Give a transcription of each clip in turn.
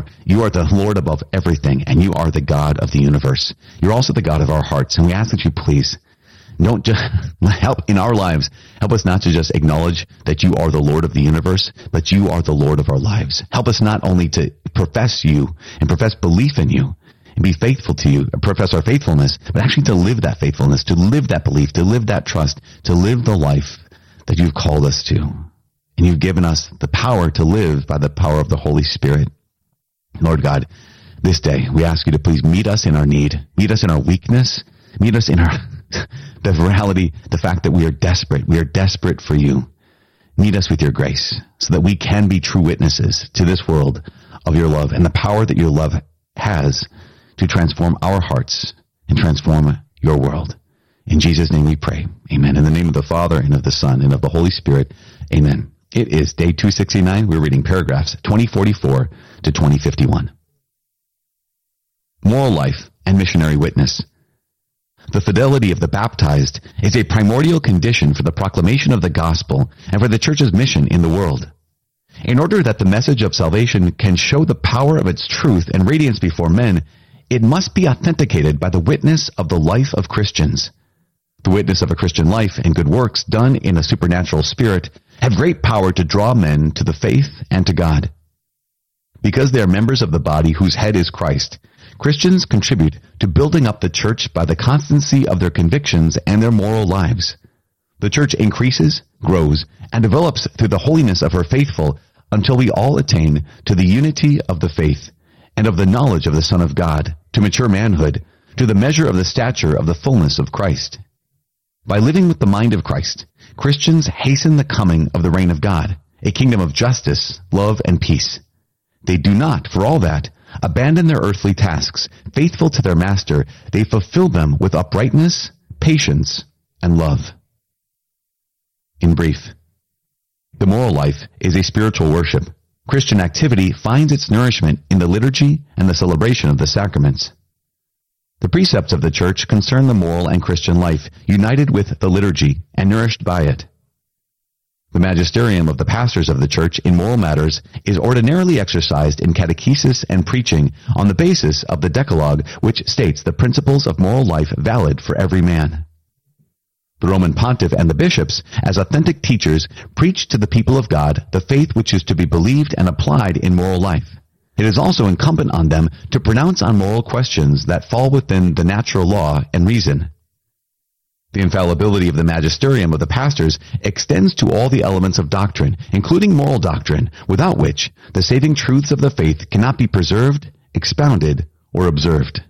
2044. You are the Lord above everything, and you are the God of the universe. You're also the God of our hearts, and we ask that you please don't just help in our lives. Help us not to just acknowledge that you are the Lord of the universe, but you are the Lord of our lives. Help us not only to profess you and profess belief in you and be faithful to you, profess our faithfulness, but actually to live that faithfulness, to live that belief, to live that trust, to live the life that you've called us to. And you've given us the power to live by the power of the Holy Spirit. Lord God, this day we ask you to please meet us in our need, meet us in our weakness, meet us in our the reality, the fact that we are desperate. We are desperate for you. Meet us with your grace so that we can be true witnesses to this world of your love and the power that your love has to transform our hearts and transform your world. In Jesus' name we pray. Amen. In the name of the Father and of the Son and of the Holy Spirit. Amen. It is day 269. We're reading paragraphs 2044 to 2051. Moral life and missionary witness. The fidelity of the baptized is a primordial condition for the proclamation of the gospel and for the church's mission in the world. In order that the message of salvation can show the power of its truth and radiance before men, it must be authenticated by the witness of the life of Christians. The witness of a Christian life and good works done in a supernatural spirit have great power to draw men to the faith and to God. Because they are members of the body whose head is Christ, Christians contribute to building up the church by the constancy of their convictions and their moral lives. The church increases, grows, and develops through the holiness of her faithful until we all attain to the unity of the faith and of the knowledge of the Son of God, to mature manhood, to the measure of the stature of the fullness of Christ. By living with the mind of Christ, Christians hasten the coming of the reign of God, a kingdom of justice, love, and peace. They do not, for all that, abandon their earthly tasks. Faithful to their master, they fulfill them with uprightness, patience, and love. In brief, the moral life is a spiritual worship. Christian activity finds its nourishment in the liturgy and the celebration of the sacraments. The precepts of the church concern the moral and Christian life, united with the liturgy and nourished by it. The magisterium of the pastors of the church in moral matters is ordinarily exercised in catechesis and preaching on the basis of the Decalogue, which states the principles of moral life valid for every man. The Roman pontiff and the bishops, as authentic teachers, preach to the people of God the faith which is to be believed and applied in moral life. It is also incumbent on them to pronounce on moral questions that fall within the natural law and reason. The infallibility of the magisterium of the pastors extends to all the elements of doctrine, including moral doctrine, without which the saving truths of the faith cannot be preserved, expounded, or observed.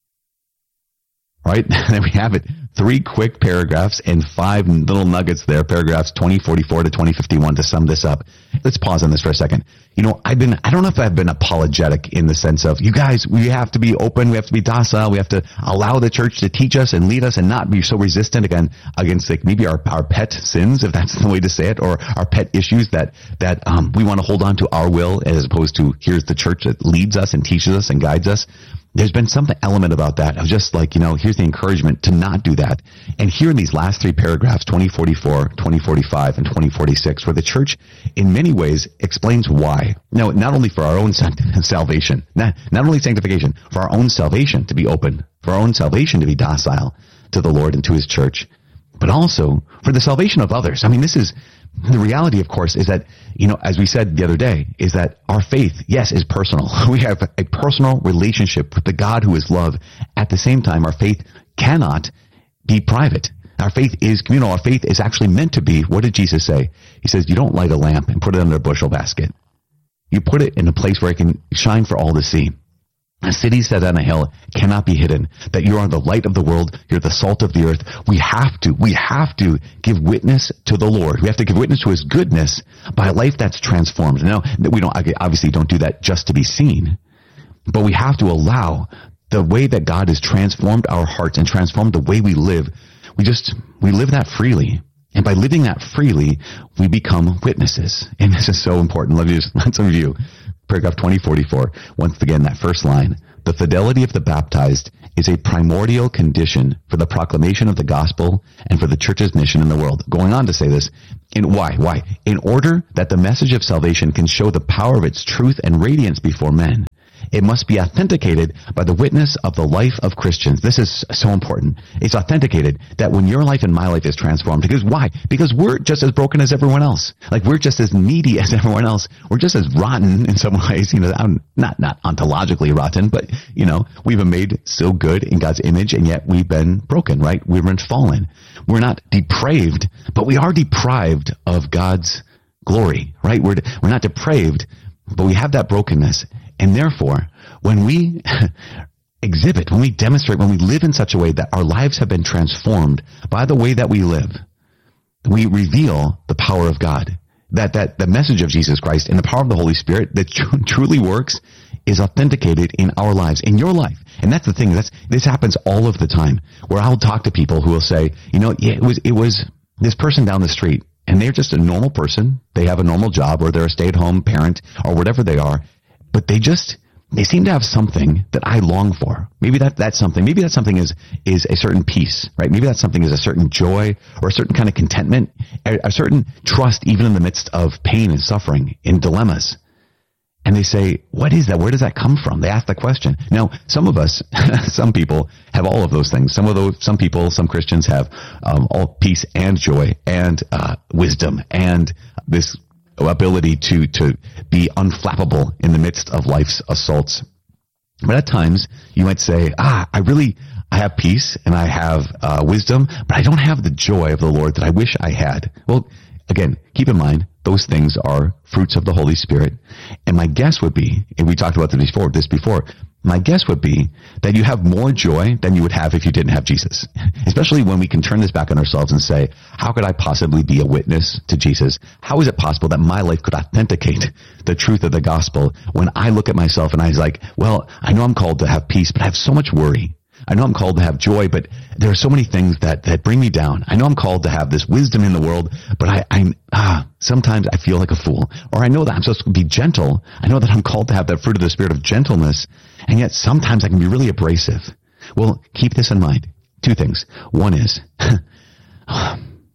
All right, there we have it. 3 quick paragraphs and 5 little nuggets there, paragraphs 2044 to 2051 to sum this up. Let's pause on this for a second. You know, I don't know if I've been apologetic in the sense of, you guys, we have to be open, we have to be docile, we have to allow the church to teach us and lead us and not be so resistant against like maybe our pet sins, if that's the way to say it, or our pet issues that we want to hold on to our will as opposed to here's the church that leads us and teaches us and guides us. There's been some element about that of just like, you know, here's the encouragement to not do that. And here in these last 3 paragraphs, 2044, 2045, and 2046, where the church in many ways explains why. Now, not only for our own salvation, not only sanctification, for our own salvation to be open, for our own salvation to be docile to the Lord and to his church, but also for the salvation of others. I mean, this is, the reality, of course, is that, you know, as we said the other day, is that our faith, yes, is personal. We have a personal relationship with the God who is love. At the same time, our faith cannot be private. Our faith is communal. Our faith is actually meant to be, what did Jesus say? He says, you don't light a lamp and put it under a bushel basket. You put it in a place where it can shine for all to see. A city set on a hill cannot be hidden. That you are the light of the world, you're the salt of the earth. We have to give witness to the Lord. We have to give witness to his goodness by a life that's transformed. Now, we obviously don't do that just to be seen, but we have to allow the way that God has transformed our hearts and transformed the way we live. We live that freely. And by living that freely, we become witnesses. And this is so important. Let's review. Paragraph 2044, once again, that first line. The fidelity of the baptized is a primordial condition for the proclamation of the gospel and for the church's mission in the world. Going on to say this, why? In order that the message of salvation can show the power of its truth and radiance before men, it must be authenticated by the witness of the life of Christians. This is so important. It's authenticated that when your life and my life is transformed. Because why? Because we're just as broken as everyone else. Like, we're just as needy as everyone else. We're just as rotten in some ways. Not ontologically rotten, but, we've been made so good in God's image, and yet we've been broken, right? We've been fallen. We're not depraved, but we are deprived of God's glory, right? We're not depraved, but we have that brokenness. And therefore, when we exhibit, when we demonstrate, when we live in such a way that our lives have been transformed by the way that we live, we reveal the power of God. That the message of Jesus Christ and the power of the Holy Spirit that truly works is authenticated in our lives, in your life. And that's the thing. This happens all of the time, where I'll talk to people who will say, it was this person down the street, and they're just a normal person. They have a normal job, or they're a stay-at-home parent, or whatever they are. But they seem to have something that I long for. Maybe that's something. Maybe that something is a certain peace, right? Maybe that something is a certain joy, or a certain kind of contentment, a certain trust, even in the midst of pain and suffering, in dilemmas. And they say, what is that? Where does that come from? They ask the question. Now, some of us, some people have all of those things. Some Christians have all peace and joy and wisdom and this ability to be unflappable in the midst of life's assaults. But at times, you might say, I have peace and I have wisdom, but I don't have the joy of the Lord that I wish I had. Well, again, keep in mind, those things are fruits of the Holy Spirit. And my guess would be, and we talked about this before, my guess would be that you have more joy than you would have if you didn't have Jesus. Especially when we can turn this back on ourselves and say, how could I possibly be a witness to Jesus? How is it possible that my life could authenticate the truth of the gospel when I look at myself and I was like, well, I know I'm called to have peace, but I have so much worry. I know I'm called to have joy, but there are so many things that bring me down. I know I'm called to have this wisdom in the world, but sometimes I feel like a fool. Or I know that I'm supposed to be gentle. I know that I'm called to have that fruit of the Spirit of gentleness, and yet sometimes I can be really abrasive. Well, keep this in mind. Two things. One is, the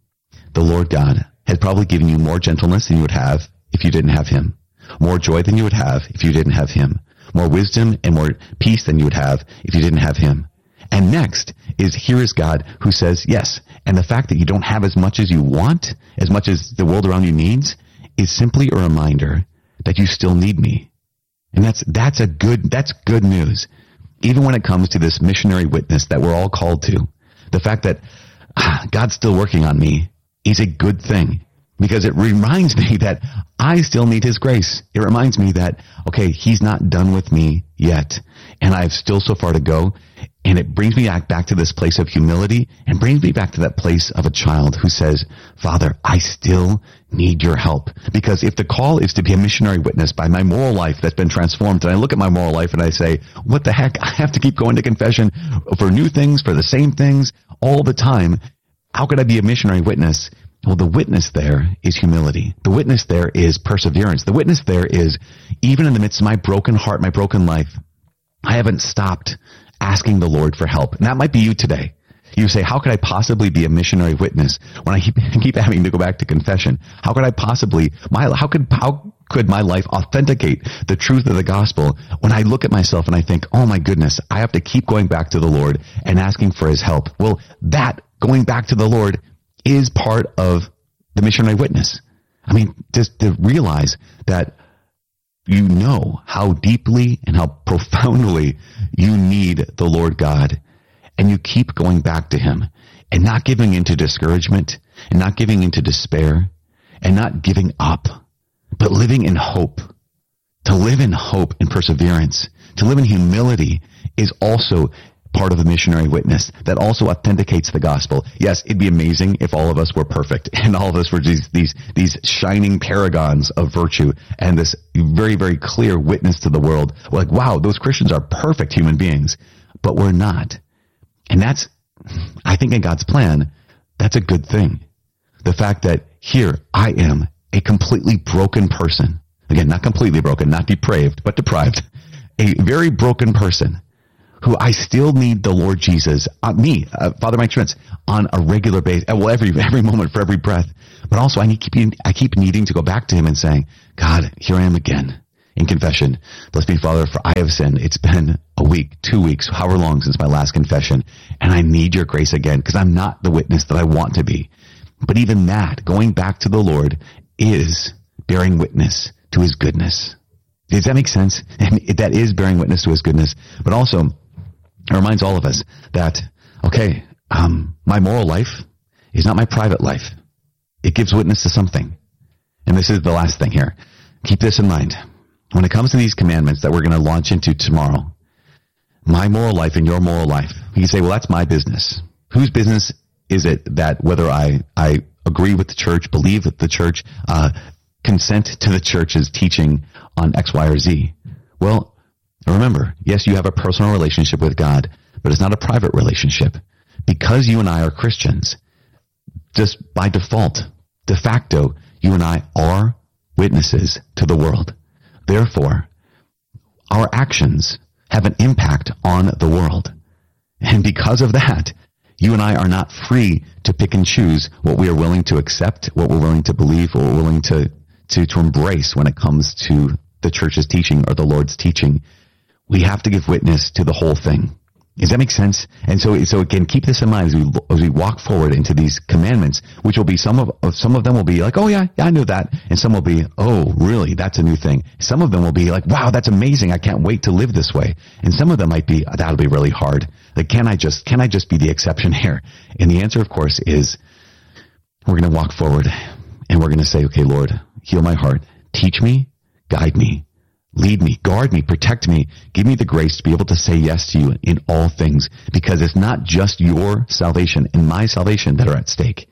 Lord God has probably given you more gentleness than you would have if you didn't have Him. More joy than you would have if you didn't have Him. More wisdom and more peace than you would have if you didn't have Him. And next here is God who says, yes, and the fact that you don't have as much as you want, as much as the world around you needs, is simply a reminder that you still need me. And that's good news. Even when it comes to this missionary witness that we're all called to, the fact that God's still working on me is a good thing, because it reminds me that I still need His grace. It reminds me that, okay, He's not done with me yet, and I have still so far to go. And it brings me back to this place of humility, and brings me back to that place of a child who says, Father, I still need your help. Because if the call is to be a missionary witness by my moral life that's been transformed, and I look at my moral life and I say, what the heck? I have to keep going to confession for new things, for the same things all the time. How could I be a missionary witness? Well, the witness there is humility. The witness there is perseverance. The witness there is, even in the midst of my broken heart, my broken life, I haven't stopped asking the Lord for help. And that might be you today. You say, how could I possibly be a missionary witness when I keep having to go back to confession? How could I possibly, how could my life authenticate the truth of the gospel when I look at myself and I think, oh my goodness, I have to keep going back to the Lord and asking for His help? Well, that going back to the Lord is part of the missionary witness. I mean, just to realize that you know how deeply and how profoundly you need the Lord God, and you keep going back to Him and not giving into discouragement and not giving into despair and not giving up, but living in hope. To live in hope and perseverance, to live in humility, is also part of the missionary witness that also authenticates the gospel. Yes, it'd be amazing if all of us were perfect and all of us were these shining paragons of virtue and this very, very clear witness to the world. We're like, wow, those Christians are perfect human beings, but we're not. And that's, I think in God's plan, that's a good thing. The fact that here I am a completely broken person. Again, not completely broken, not depraved, but deprived. A very broken person who I still need the Lord Jesus, Father Mike Schmitz, on a regular basis, well, every moment, for every breath. But also I keep needing to go back to Him and saying, God, here I am again. in confession. Bless me, Father, for I have sinned. It's been a week, 2 weeks, however long since my last confession, and I need your grace again because I'm not the witness that I want to be. But even that, going back to the Lord, is bearing witness to his goodness. Does that make sense? And that is bearing witness to his goodness. But also, it reminds all of us that, okay, my moral life is not my private life. It gives witness to something. And this is the last thing here. Keep this in mind. When it comes to these commandments that we're going to launch into tomorrow, my moral life and your moral life, you say, well, that's my business. Whose business is it that whether I agree with the church, believe with the church, consent to the church's teaching on X, Y, or Z? Well, remember, yes, you have a personal relationship with God, but it's not a private relationship. Because you and I are Christians, just by default, de facto, you and I are witnesses to the world. Therefore, our actions have an impact on the world. And because of that, you and I are not free to pick and choose what we are willing to accept, what we're willing to believe, what we're willing to embrace when it comes to the church's teaching or the Lord's teaching. We have to give witness to the whole thing. Does that make sense? And so again, keep this in mind as we walk forward into these commandments, which will be some of them will be like, oh yeah, I know that. And some will be, oh really, that's a new thing. Some of them will be like, wow, that's amazing. I can't wait to live this way. And some of them might be, that'll be really hard. Like, can I just be the exception here? And the answer, of course, is we're going to walk forward and we're going to say, okay, Lord, heal my heart. Teach me, guide me. Lead me, guard me, protect me. Give me the grace to be able to say yes to you in all things, because it's not just your salvation and my salvation that are at stake.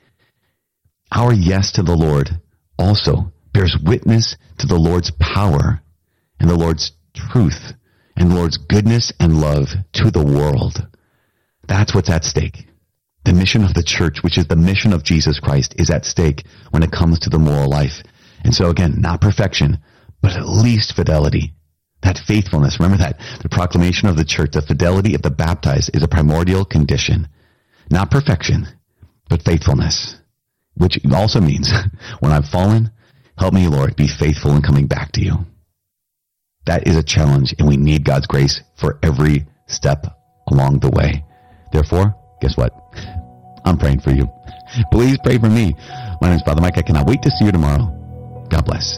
Our yes to the Lord also bears witness to the Lord's power and the Lord's truth and the Lord's goodness and love to the world. That's what's at stake. The mission of the church, which is the mission of Jesus Christ, is at stake when it comes to the moral life. And so again, not perfection, but at least fidelity, that faithfulness. Remember that the proclamation of the church, the fidelity of the baptized, is a primordial condition. Not perfection, but faithfulness, which also means when I've fallen, help me, Lord, be faithful in coming back to you. That is a challenge, and we need God's grace for every step along the way. Therefore, guess what? I'm praying for you. Please pray for me. My name is Father Mike. I cannot wait to see you tomorrow. God bless.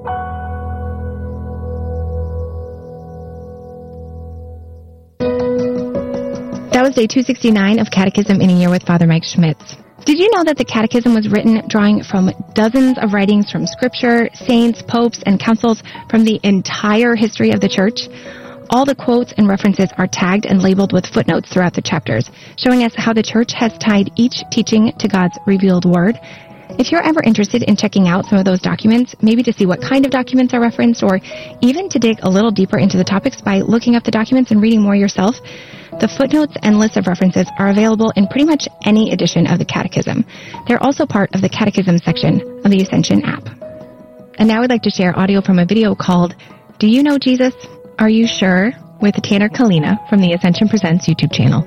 That was day 269 of Catechism in a Year with Father Mike Schmitz. Did you know that the Catechism was written drawing from dozens of writings from Scripture, saints, popes, and councils from the entire history of the Church? All the quotes and references are tagged and labeled with footnotes throughout the chapters, showing us how the Church has tied each teaching to God's revealed Word. If you're ever interested in checking out some of those documents, maybe to see what kind of documents are referenced, or even to dig a little deeper into the topics by looking up the documents and reading more yourself, the footnotes and lists of references are available in pretty much any edition of the Catechism. They're also part of the Catechism section of the Ascension app. And now I'd like to share audio from a video called Do You Know Jesus? Are You Sure? With Tanner Kalina from the Ascension Presents YouTube channel.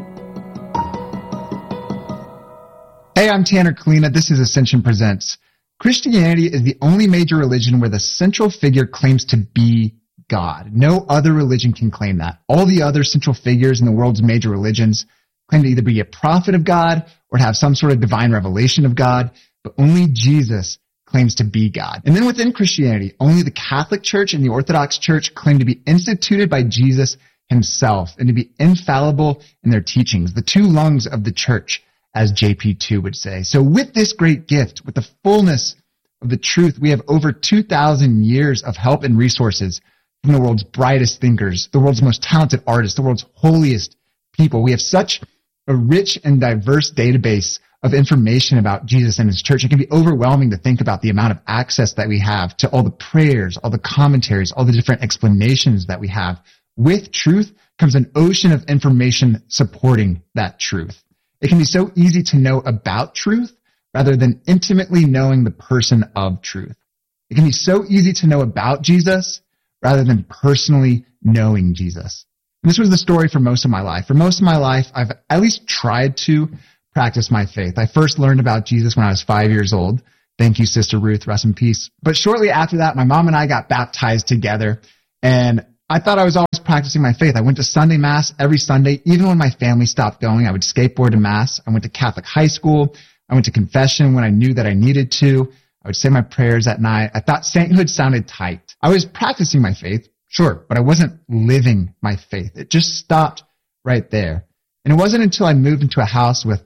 Hey, I'm Tanner Kalina. This is Ascension Presents. Christianity is the only major religion where the central figure claims to be God. No other religion can claim that. All the other central figures in the world's major religions claim to either be a prophet of God or to have some sort of divine revelation of God, but only Jesus claims to be God. And then within Christianity, only the Catholic Church and the Orthodox Church claim to be instituted by Jesus himself and to be infallible in their teachings, the two lungs of the church, as JP2 would say. So with this great gift, with the fullness of the truth, we have over 2,000 years of help and resources from the world's brightest thinkers, the world's most talented artists, the world's holiest people. We have such a rich and diverse database of information about Jesus and his church. It can be overwhelming to think about the amount of access that we have to all the prayers, all the commentaries, all the different explanations that we have. With truth comes an ocean of information supporting that truth. It can be so easy to know about truth rather than intimately knowing the person of truth. It can be so easy to know about Jesus rather than personally knowing Jesus. And this was the story for most of my life. For most of my life, I've at least tried to practice my faith. I first learned about Jesus when I was 5 years old. Thank you, Sister Ruth. Rest in peace. But shortly after that, my mom and I got baptized together, and I thought I was always practicing my faith. I went to Sunday Mass every Sunday. Even when my family stopped going, I would skateboard to Mass. I went to Catholic high school. I went to confession when I knew that I needed to. I would say my prayers at night. I thought sainthood sounded tight. I was practicing my faith, sure, but I wasn't living my faith. It just stopped right there. And it wasn't until I moved into a house with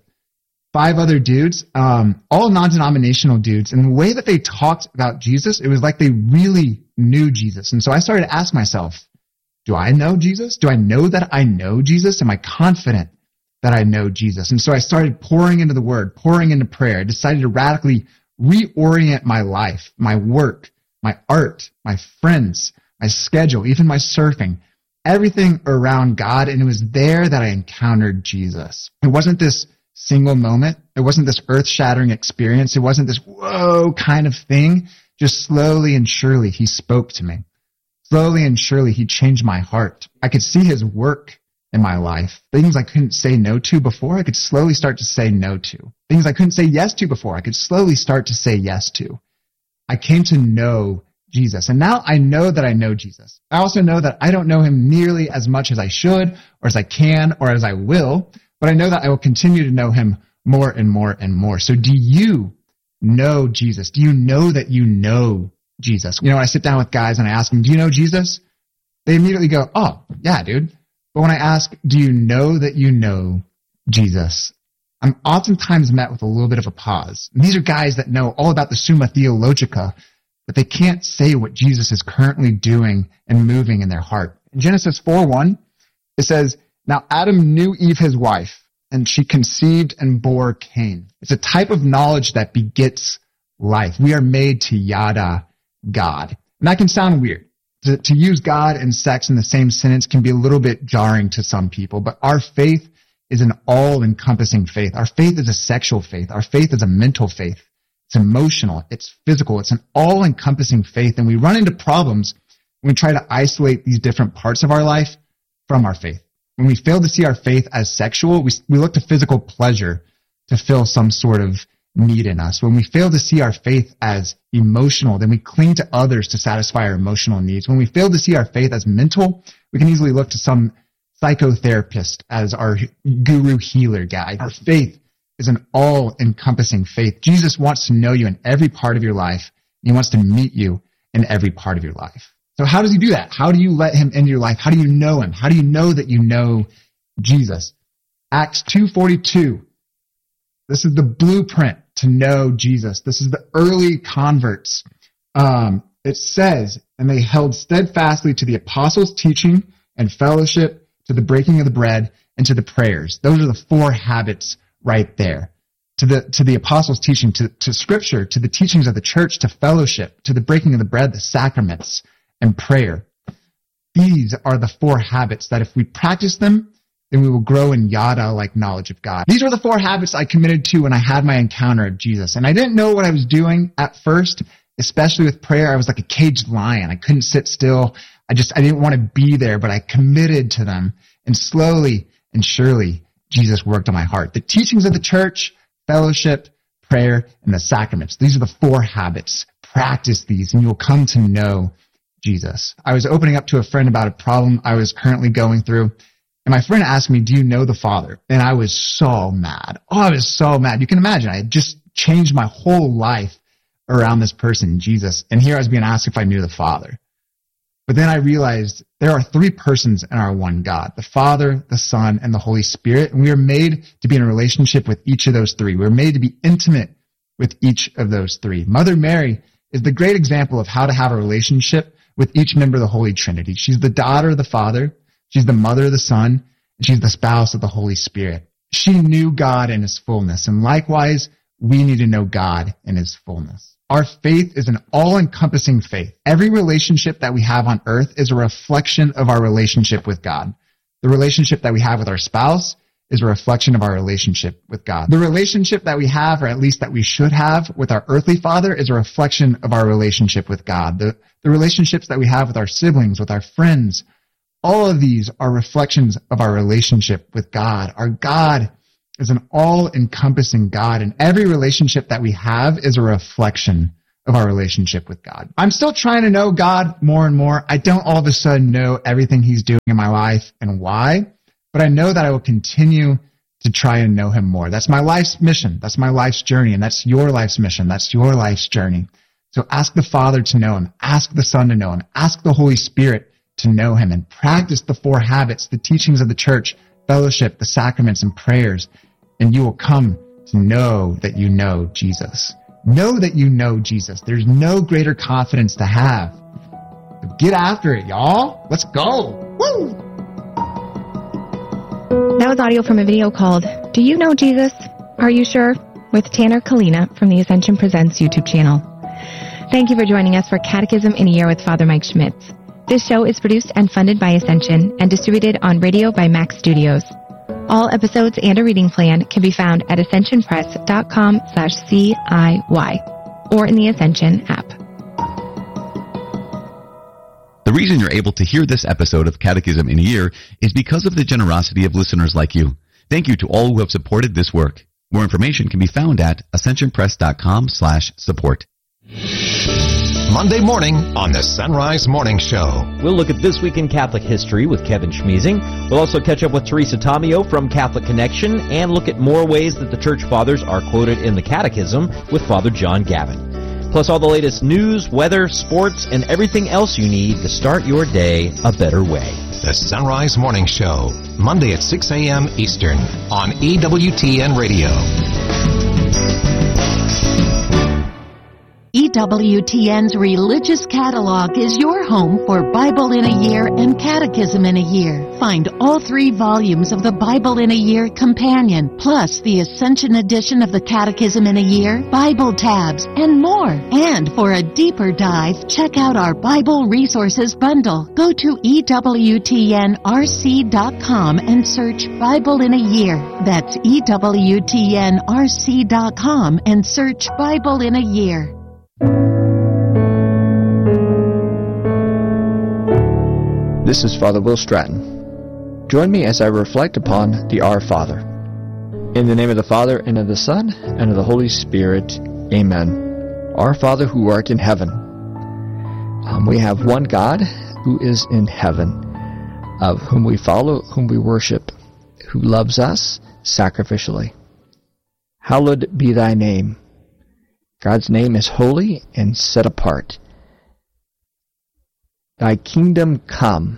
5 other dudes, all non-denominational dudes, and the way that they talked about Jesus, it was like they really knew Jesus. And so I started to ask myself, do I know Jesus? Do I know that I know Jesus? Am I confident that I know Jesus? And so I started pouring into the Word, pouring into prayer. I decided to radically reorient my life, my work, my art, my friends, my schedule, even my surfing, everything around God. And it was there that I encountered Jesus. It wasn't this single moment. It wasn't this earth-shattering experience. It wasn't this whoa kind of thing. Just slowly and surely, he spoke to me. Slowly and surely, he changed my heart. I could see his work in my life. Things I couldn't say no to before, I could slowly start to say no to. Things I couldn't say yes to before, I could slowly start to say yes to. I came to know Jesus. And now I know that I know Jesus. I also know that I don't know him nearly as much as I should, or as I can, or as I will, but I know that I will continue to know him more and more and more. So do you know Jesus? Do you know that you know Jesus? You know, when I sit down with guys and I ask them, do you know Jesus? They immediately go, oh, yeah, dude. But when I ask, do you know that you know Jesus? I'm oftentimes met with a little bit of a pause. And these are guys that know all about the Summa Theologica, but they can't say what Jesus is currently doing and moving in their heart. In Genesis 4:1, it says, now Adam knew Eve, his wife, and she conceived and bore Cain. It's a type of knowledge that begets life. We are made to yada God. And that can sound weird. To use God and sex in the same sentence can be a little bit jarring to some people, but our faith is an all-encompassing faith. Our faith is a sexual faith. Our faith is a mental faith. It's emotional. It's physical. It's an all-encompassing faith, and we run into problems when we try to isolate these different parts of our life from our faith. When we fail to see our faith as sexual, we look to physical pleasure to fill some sort of need in us. When we fail to see our faith as emotional, then we cling to others to satisfy our emotional needs. When we fail to see our faith as mental, we can easily look to some psychotherapist as our guru healer guy. Our faith is an all-encompassing faith. Jesus wants to know you in every part of your life. He wants to meet you in every part of your life. So how does he do that? How do you let him into your life? How do you know him? How do you know that you know Jesus? Acts 2:42. This is the blueprint to know Jesus. This is the early converts. It says, and they held steadfastly to the apostles' teaching and fellowship, to the breaking of the bread, and to the prayers. Those are the 4 habits right there. To the apostles' teaching, to scripture, to the teachings of the church, to fellowship, to the breaking of the bread, the sacraments, and prayer. These are the 4 habits that if we practice them, then we will grow in yada-like knowledge of God. These were the 4 habits I committed to when I had my encounter of Jesus. And I didn't know what I was doing at first, especially with prayer. I was like a caged lion. I couldn't sit still. I didn't want to be there, but I committed to them. And slowly and surely, Jesus worked on my heart. The teachings of the church, fellowship, prayer, and the sacraments. These are the 4 habits. Practice these and you will come to know Jesus. I was opening up to a friend about a problem I was currently going through. And my friend asked me, do you know the Father? And I was so mad. Oh, I was so mad. You can imagine. I had just changed my whole life around this person, Jesus. And here I was being asked if I knew the Father. But then I realized there are 3 persons in our one God, the Father, the Son, and the Holy Spirit. And we are made to be in a relationship with each of those 3. We're made to be intimate with each of those 3. Mother Mary is the great example of how to have a relationship with each member of the Holy Trinity. She's the daughter of the Father. She's the mother of the Son, and she's the spouse of the Holy Spirit. She knew God in his fullness, and likewise, we need to know God in his fullness. Our faith is an all-encompassing faith. Every relationship that we have on earth is a reflection of our relationship with God. The relationship that we have with our spouse is a reflection of our relationship with God. The relationship that we have, or at least that we should have, with our earthly father is a reflection of our relationship with God. The relationships that we have with our siblings, with our friends, all of these are reflections of our relationship with God. Our God is an all-encompassing God, and every relationship that we have is a reflection of our relationship with God. I'm still trying to know God more and more. I don't all of a sudden know everything he's doing in my life and why, but I know that I will continue to try and know him more. That's my life's mission. That's my life's journey, and that's your life's mission. That's your life's journey. So ask the Father to know him. Ask the Son to know him. Ask the Holy Spirit to know him, and practice the 4 habits, the teachings of the church, fellowship, the sacraments, and prayers, and you will come to know that you know Jesus. Know that you know Jesus. There's no greater confidence to have. So get after it, y'all. Let's go. Woo! That was audio from a video called Do You Know Jesus? Are You Sure? With Tanner Kalina from the Ascension Presents YouTube channel. Thank you for joining us for Catechism in a Year with Father Mike Schmitz. This show is produced and funded by Ascension and distributed on radio by Max Studios. All episodes and a reading plan can be found at ascensionpress.com/CIY or in the Ascension app. The reason you're able to hear this episode of Catechism in a Year is because of the generosity of listeners like you. Thank you to all who have supported this work. More information can be found at ascensionpress.com/support. Monday morning on the Sunrise Morning Show. We'll look at This Week in Catholic History with Kevin Schmeezing. We'll also catch up with Teresa Tomeo from Catholic Connection and look at more ways that the Church Fathers are quoted in the Catechism with Father John Gavin. Plus all the latest news, weather, sports, and everything else you need to start your day a better way. The Sunrise Morning Show, Monday at 6 a.m. Eastern on EWTN Radio. EWTN's Religious Catalog is your home for Bible in a Year and Catechism in a Year. Find all 3 volumes of the Bible in a Year Companion, plus the Ascension edition of the Catechism in a Year, Bible tabs, and more. And for a deeper dive, check out our Bible Resources Bundle. Go to EWTNRC.com and search Bible in a Year. That's EWTNRC.com and search Bible in a Year. This is Father Will Stratton. Join me as I reflect upon the Our Father. In the name of the Father, and of the Son, and of the Holy Spirit. Amen. Our Father who art in heaven. We have one God who is in heaven, of whom we follow, whom we worship, who loves us sacrificially. Hallowed be thy name. God's name is holy and set apart. Thy kingdom come.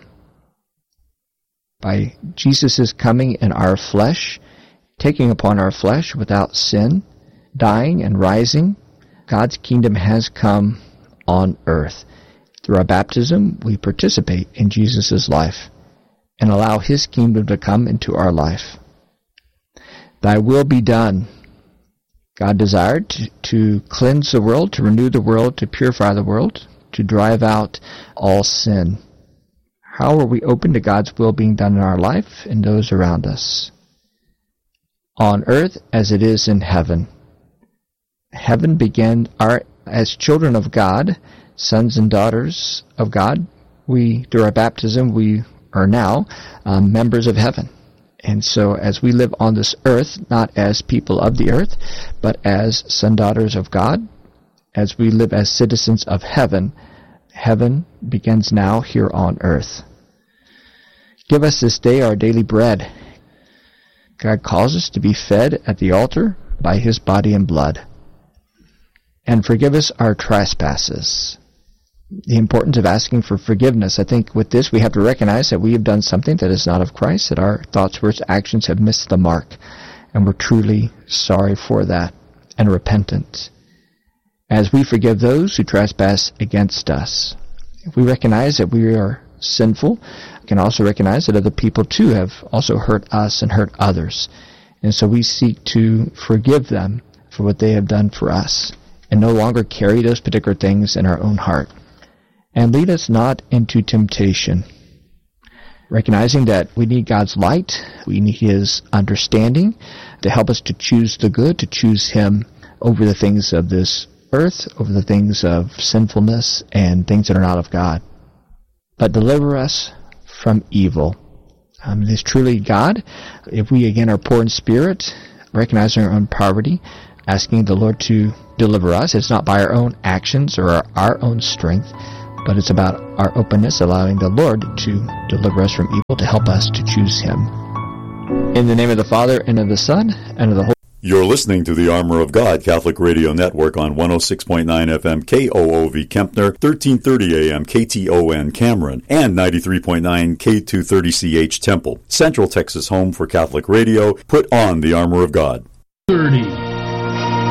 By Jesus' coming in our flesh, taking upon our flesh without sin, dying and rising, God's kingdom has come on earth. Through our baptism, we participate in Jesus' life and allow his kingdom to come into our life. Thy will be done. God desired to cleanse the world, to renew the world, to purify the world, to drive out all sin. How are we open to God's will being done in our life and those around us? On earth as it is in heaven. Heaven began as children of God, sons and daughters of God. Through our baptism, we are now members of heaven. And so as we live on this earth, not as people of the earth, but as son daughters of God, as we live as citizens of heaven, heaven begins now here on earth. Give us this day our daily bread. God calls us to be fed at the altar by his body and blood. And forgive us our trespasses. The importance of asking for forgiveness. I think with this we have to recognize that we have done something that is not of Christ, that our thoughts, words, actions have missed the mark, and we're truly sorry for that and repentant. As we forgive those who trespass against us, if we recognize that we are sinful, we can also recognize that other people too have also hurt us and hurt others. And so we seek to forgive them for what they have done for us and no longer carry those particular things in our own heart. And lead us not into temptation. Recognizing that we need God's light, we need his understanding to help us to choose the good, to choose him over the things of this earth, over the things of sinfulness and things that are not of God. But deliver us from evil. It is truly God. If we again are poor in spirit, recognizing our own poverty, asking the Lord to deliver us. It's not by our own actions or our own strength, but it's about our openness, allowing the Lord to deliver us from evil, to help us to choose Him. In the name of the Father, and of the Son, and of the Holy Spirit. You're listening to the Armor of God Catholic Radio Network on 106.9 FM KOOV Kempner, 1330 AM KTON Cameron, and 93.9 K230CH Temple. Central Texas home for Catholic radio. Put on the Armor of God. 30.